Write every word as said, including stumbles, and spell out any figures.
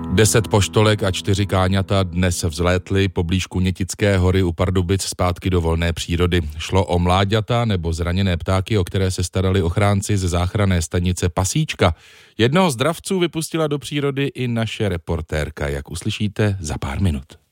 Deset poštolek a čtyři káňata dnes vzlétly poblíž Kunětické hory u Pardubic zpátky do volné přírody. Šlo o mláďata nebo zraněné ptáky, o které se starali ochránci ze záchranné stanice Pasíčka. Jednoho z dravců vypustila do přírody i naše reportérka, jak uslyšíte za pár minut.